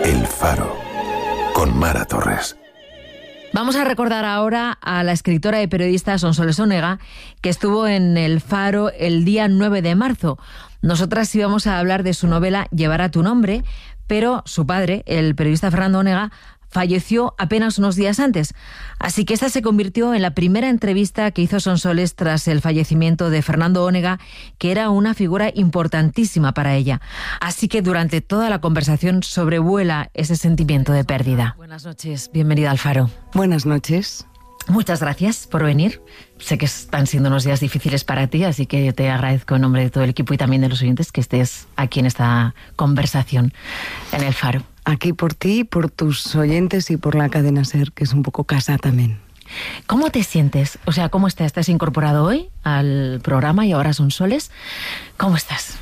El Faro, con Mara Torres. Vamos a recordar ahora a la escritora y periodista Sonsoles Onega, que estuvo en El Faro el día 9 de marzo. Nosotras íbamos a hablar de su novela Llevará tu nombre, pero su padre, el periodista Fernando Onega, falleció apenas unos días antes. Así que esta se convirtió en la primera entrevista que hizo Sonsoles tras el fallecimiento de Fernando Onega, que era una figura importantísima para ella. Así que durante toda la conversación sobrevuela ese sentimiento de pérdida. Buenas noches, bienvenida al Faro. Buenas noches. Muchas gracias por venir. Sé que están siendo unos días difíciles para ti, así que te agradezco en nombre de todo el equipo y también de los oyentes que estés aquí en esta conversación en El Faro. Aquí por ti, por tus oyentes y por la cadena SER, que es un poco casa también. ¿Cómo te sientes? O sea, ¿cómo estás? ¿Estás incorporado hoy al programa y ahora Sonsoles? ¿Cómo estás?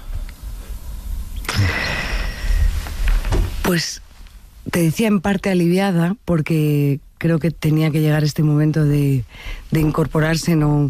Pues te decía en parte aliviada, porque creo que tenía que llegar este momento de incorporarse, ¿no?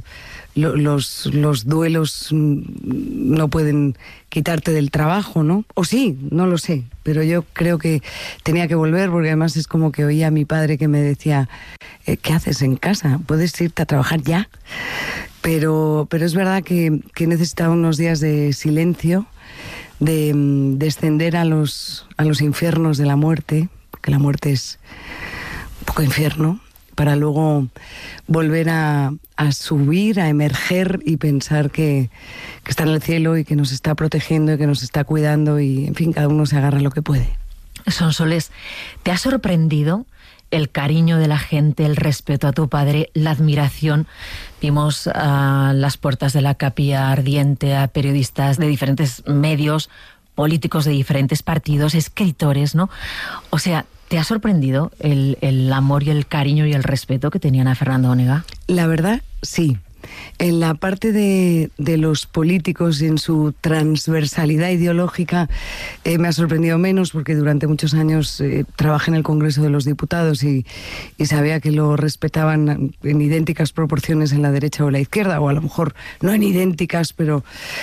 Los duelos no pueden quitarte del trabajo, ¿no? O sí, no lo sé, pero yo creo que tenía que volver, porque además es como que oía a mi padre que me decía, ¿qué haces en casa? ¿Puedes irte a trabajar ya? Pero es verdad que necesitaba unos días de silencio, de descender a los infiernos de la muerte, porque la muerte es un poco infierno, para luego volver a subir, a emerger y pensar que está en el cielo y que nos está protegiendo y que nos está cuidando y, en fin, cada uno se agarra lo que puede. Sonsoles, ¿te ha sorprendido el cariño de la gente, el respeto a tu padre, la admiración? Vimos a las puertas de la Capilla Ardiente a periodistas de diferentes medios, políticos de diferentes partidos, escritores, ¿no? O sea, ¿te ha sorprendido el amor y el cariño y el respeto que tenían a Fernando Onega? La verdad, sí. En la parte de los políticos y en su transversalidad ideológica me ha sorprendido menos, porque durante muchos años trabajé en el Congreso de los Diputados y sabía que lo respetaban en idénticas proporciones en la derecha o la izquierda, o a lo mejor no en idénticas, pero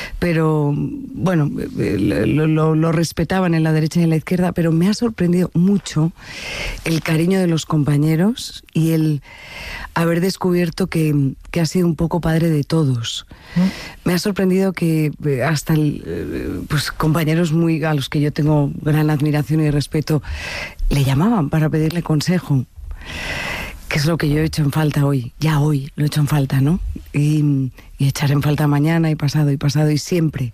bueno, lo respetaban en la derecha y en la izquierda. Pero me ha sorprendido mucho el cariño de los compañeros y el haber descubierto que ha sido un poco padre de todos. Me ha sorprendido que hasta pues compañeros a los que yo tengo gran admiración y respeto le llamaban para pedirle consejo, que es lo que yo he hecho en falta hoy. Ya hoy lo he hecho en falta, ¿no? Y echar en falta mañana y pasado y siempre.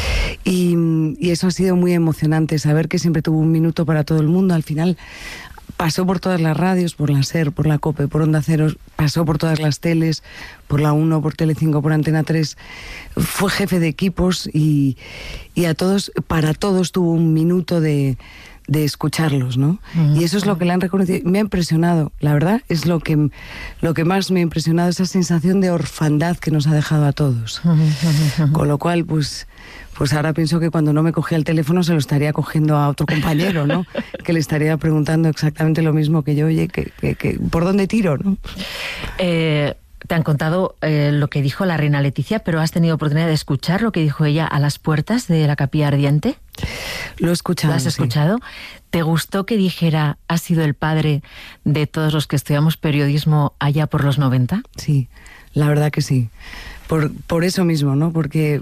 Y eso ha sido muy emocionante, saber que siempre tuvo un minuto para todo el mundo. Al final pasó por todas las radios, por la SER, por la COPE, por Onda Cero, pasó por todas las teles, por la 1, por Telecinco, por Antena 3, fue jefe de equipos y para todos tuvo un minuto de escucharlos, ¿no? Y eso es lo que le han reconocido. Me ha impresionado, la verdad, es lo que más me ha impresionado, esa sensación de orfandad que nos ha dejado a todos. Con lo cual, pues ahora pienso que cuando no me cogía el teléfono se lo estaría cogiendo a otro compañero, ¿no? Que le estaría preguntando exactamente lo mismo que yo, oye, que ¿por dónde tiro, no? Te han contado lo que dijo la reina Leticia, pero ¿has tenido oportunidad de escuchar lo que dijo ella a las puertas de la Capilla Ardiente? Lo he escuchado. ¿Lo has escuchado? Sí. ¿Te gustó que dijera, ha sido el padre de todos los que estudiamos periodismo allá por los 90? Sí, la verdad que sí. Por eso mismo, ¿no? Porque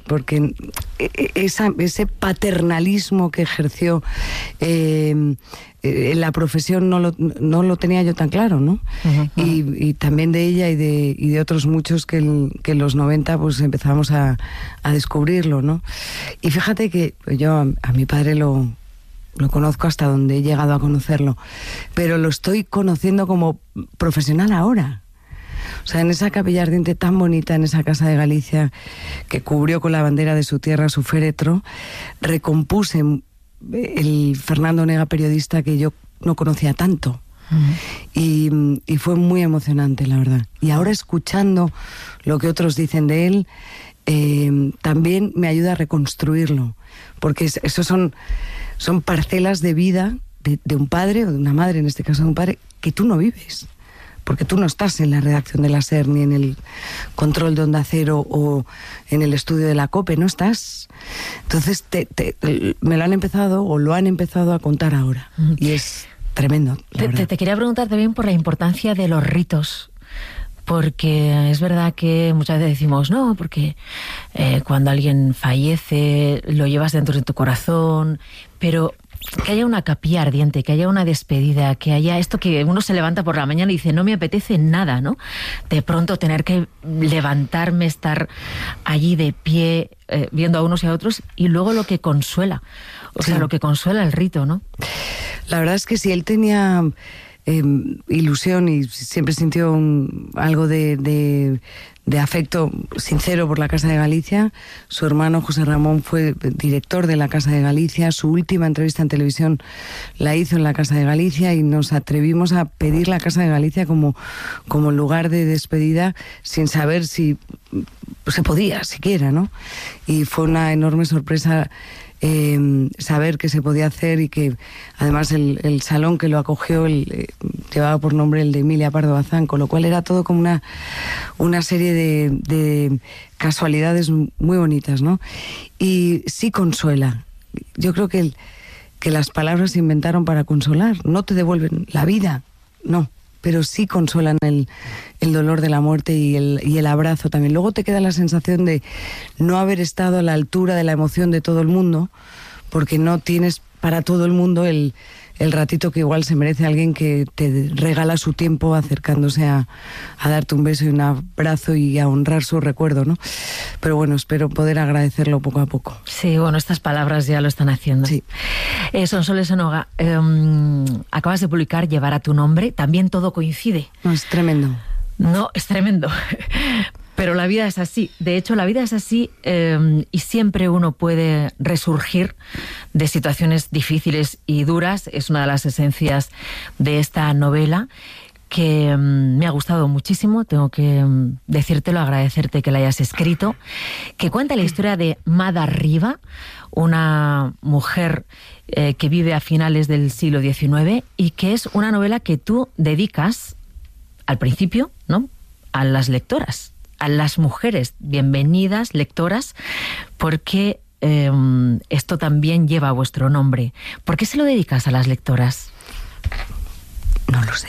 ese paternalismo que ejerció en la profesión no lo tenía yo tan claro, ¿no? Uh-huh. Y también de ella y de otros muchos que en los 90 pues empezamos a descubrirlo, ¿no? Y fíjate que yo a mi padre lo conozco hasta donde he llegado a conocerlo, pero lo estoy conociendo como profesional ahora. O sea, en esa Capilla Ardiente tan bonita, en esa casa de Galicia, que cubrió con la bandera de su tierra su féretro, recompuse el Fernando Onega periodista que yo no conocía tanto. Uh-huh. Y fue muy emocionante, la verdad. Y ahora, escuchando lo que otros dicen de él, también me ayuda a reconstruirlo, porque eso son parcelas de vida de un padre o de una madre, en este caso de un padre, que tú no vives. porque tú no estás en la redacción de la SER, ni en el control de Onda Cero o en el estudio de la COPE, no estás. Entonces me lo han empezado a contar ahora, y es tremendo. Te quería preguntar también por la importancia de los ritos. Porque es verdad que muchas veces decimos, no, porque cuando alguien fallece lo llevas dentro de tu corazón, pero que haya una capilla ardiente, que haya una despedida, que haya esto que uno se levanta por la mañana y dice, no me apetece nada, ¿no? De pronto tener que levantarme, estar allí de pie, viendo a unos y a otros, y luego lo que consuela, sea, lo que consuela el rito, ¿no? La verdad es que si él tenía ilusión y siempre sintió algo de afecto sincero por la Casa de Galicia. Su hermano José Ramón fue director de la Casa de Galicia. Su última entrevista en televisión la hizo en la Casa de Galicia y nos atrevimos a pedir la Casa de Galicia como lugar de despedida sin saber si se podía siquiera, ¿no? Y fue una enorme sorpresa saber que se podía hacer, y que además el salón que lo acogió llevaba por nombre el de Emilia Pardo Bazán, con lo cual era todo como una serie de casualidades muy bonitas, ¿no? Y sí consuela. Yo creo que las palabras se inventaron para consolar. No te devuelven la vida, no, pero sí consuelan el dolor de la muerte y el abrazo también. Luego te queda la sensación de no haber estado a la altura de la emoción de todo el mundo, porque no tienes para todo el mundo el ratito que igual se merece alguien que te regala su tiempo acercándose a darte un beso y un abrazo y a honrar su recuerdo, ¿no? Pero bueno, espero poder agradecerlo poco a poco. Sí, bueno, estas palabras ya lo están haciendo. Sí. Sonsoles Onoga, acabas de publicar Llevará tu nombre, también todo coincide. No, es tremendo. No, es tremendo. Pero la vida es así. De hecho, la vida es así, y siempre uno puede resurgir de situaciones difíciles y duras. Es una de las esencias de esta novela, que me ha gustado muchísimo. Tengo que decírtelo, agradecerte que la hayas escrito, que cuenta la historia de Mada Riba, una mujer que vive a finales del siglo XIX, y que es una novela que tú dedicas al principio, ¿no?, a las lectoras, a las mujeres. Bienvenidas, lectoras, porque esto también lleva vuestro nombre. ¿Por qué se lo dedicas a las lectoras? No lo sé.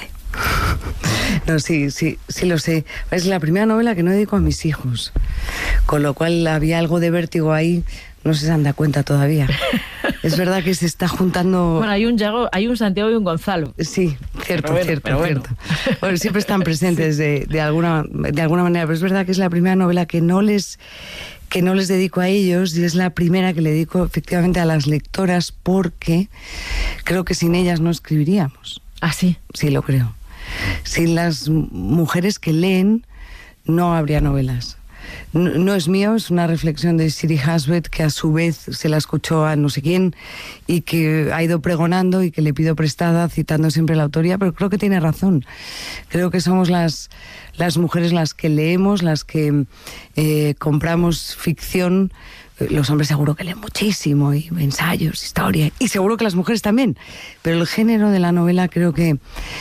No, sí lo sé. Es la primera novela que no dedico a mis hijos, con lo cual había algo de vértigo ahí. No se han dado cuenta todavía. Es verdad que se está juntando... Bueno, hay un Yago, hay un Santiago y un Gonzalo. Sí, cierto. Bueno, siempre están presentes sí. de alguna manera, pero es verdad que es la primera novela que no les dedico a ellos, y es la primera que le dedico efectivamente a las lectoras, porque creo que sin ellas no escribiríamos. ¿Ah, sí? Sí, lo creo. Sin las mujeres que leen no habría novelas. No es mío, es una reflexión de Siri Hasbet, que a su vez se la escuchó a no sé quién y que ha ido pregonando y que le pido prestada, citando siempre la autoría, pero creo que tiene razón. Creo que somos las mujeres las que leemos, las que compramos ficción. Los hombres seguro que leen muchísimo, y ensayos, historia, y seguro que las mujeres también, pero el género de la novela creo que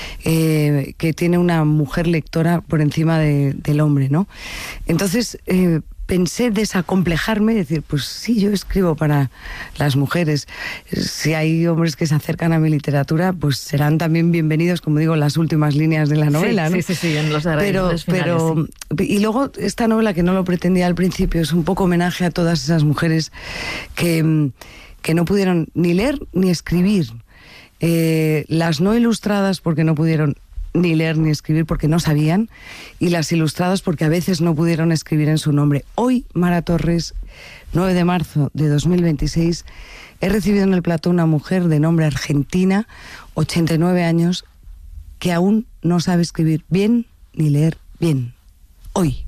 tiene una mujer lectora por encima del hombre, ¿no? Entonces pensé desacomplejarme, decir, pues sí, yo escribo para las mujeres. Si hay hombres que se acercan a mi literatura, pues serán también bienvenidos, como digo, las últimas líneas de la novela, sí, ¿no? Sí, en los finales, sí. Y luego esta novela, que no lo pretendía al principio, es un poco homenaje a todas esas mujeres que no pudieron ni leer ni escribir. Las no ilustradas porque no pudieron ni leer ni escribir porque no sabían, y las ilustradas porque a veces no pudieron escribir en su nombre. Hoy, Mara Torres, 9 de marzo de 2026, he recibido en el plató una mujer de nombre Argentina, 89 años, que aún no sabe escribir bien ni leer bien. Hoy.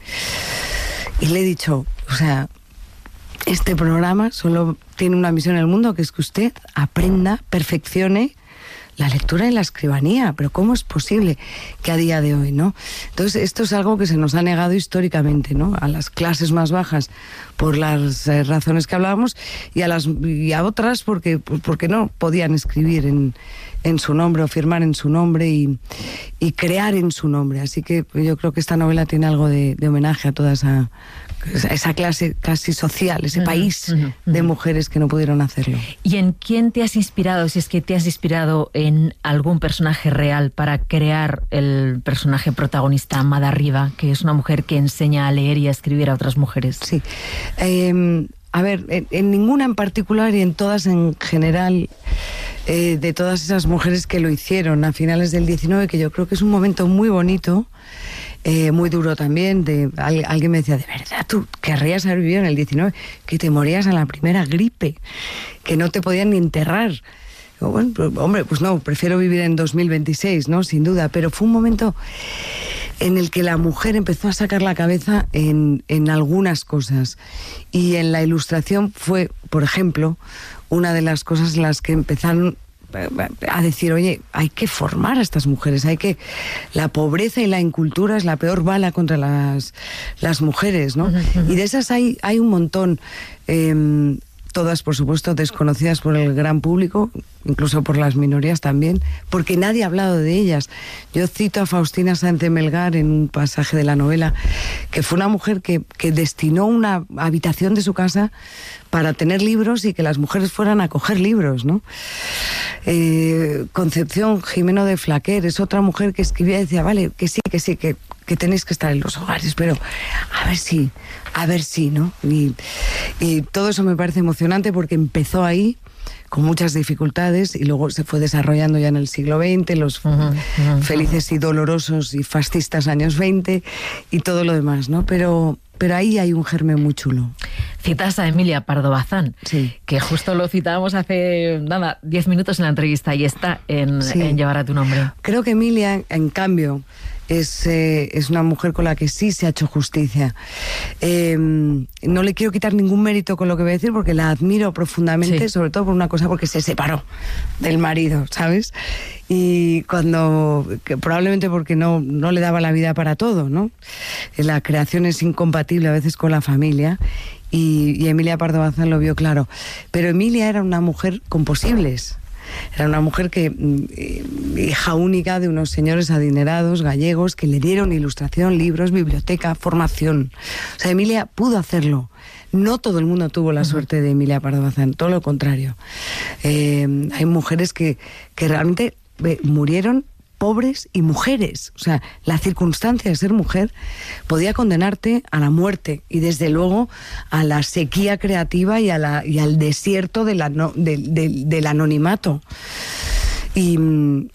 Y le he dicho, o sea, este programa solo tiene una misión en el mundo, que es que usted aprenda, perfeccione la lectura en la escribanía, pero ¿cómo es posible que a día de hoy, ¿no? Entonces, esto es algo que se nos ha negado históricamente, ¿no? A las clases más bajas por las razones que hablábamos y a otras porque no podían escribir en su nombre o firmar en su nombre y crear en su nombre. Así que yo creo que esta novela tiene algo de homenaje a toda esa clase casi social, ese país de mujeres que no pudieron hacerlo. ¿Y en quién te has inspirado, si es que te has inspirado en algún personaje real para crear el personaje protagonista, Amada Riba, que es una mujer que enseña a leer y a escribir a otras mujeres? Sí. A ver, en ninguna en particular y en todas en general, de todas esas mujeres que lo hicieron a finales del 19, que yo creo que es un momento muy bonito, muy duro también. Alguien me decía, ¿de verdad tú querrías haber vivido en el 19? Que te morías a la primera gripe, que no te podían ni enterrar. Bueno, hombre, pues no, prefiero vivir en 2026, ¿no? Sin duda, pero fue un momento en el que la mujer empezó a sacar la cabeza en algunas cosas. Y en la ilustración fue, por ejemplo, una de las cosas en las que empezaron a decir, oye, hay que formar a estas mujeres, la pobreza y la incultura es la peor bala contra las mujeres, ¿no? Y de esas hay un montón, todas, por supuesto, desconocidas por el gran público, incluso por las minorías también, porque nadie ha hablado de ellas. Yo cito a Faustina Sáenz de Melgar en un pasaje de la novela, que fue una mujer que destinó una habitación de su casa para tener libros y que las mujeres fueran a coger libros, ¿no? Concepción Jimeno de Flaquer es otra mujer que escribía y decía, vale, que sí, que tenéis que estar en los hogares, pero a ver si, ¿no? Y todo eso me parece emocionante porque empezó ahí con muchas dificultades y luego se fue desarrollando ya en el siglo XX, los felices y dolorosos y fascistas años 20 y todo lo demás, ¿no? Pero ahí hay un germen muy chulo. Citas a Emilia Pardo Bazán, sí, que justo lo citábamos hace, 10 minutos en la entrevista y está en Llevar a tu nombre. Creo que Emilia, en cambio, es una mujer con la que sí se ha hecho justicia. No le quiero quitar ningún mérito con lo que voy a decir porque la admiro profundamente, sí, sobre todo por una cosa, porque se separó del marido, ¿sabes? Y probablemente porque no le daba la vida para todo, ¿no? La creación es incompatible a veces con la familia y Emilia Pardo Bazán lo vio claro. Pero Emilia era una mujer con posibles. Era una mujer hija única de unos señores adinerados gallegos que le dieron ilustración, libros, biblioteca, formación. O sea, Emilia pudo hacerlo. No todo el mundo tuvo la suerte de Emilia Pardo Bazán, todo lo contrario. Hay mujeres que realmente murieron pobres y mujeres. O sea, la circunstancia de ser mujer podía condenarte a la muerte y desde luego a la sequía creativa y al desierto del anonimato. Y